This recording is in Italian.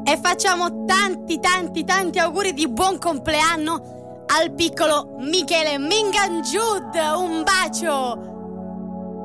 E facciamo tanti auguri di buon compleanno al piccolo Michele Mingangiud. Un bacio!